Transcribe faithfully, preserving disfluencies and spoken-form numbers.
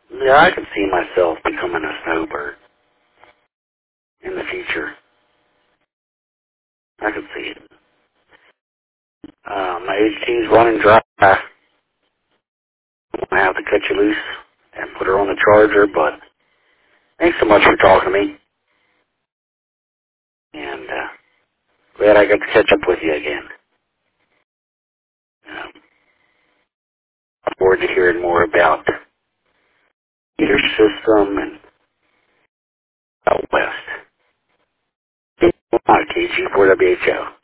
Yeah, I could see myself becoming a snowbird in the future. I could see it. Uh, my H T's running dry. I have to cut you loose and put her on the charger, but thanks so much for talking to me. And uh, glad I got to catch up with you again. Um, look forward to hearing more about your system and out west. K G four W H O.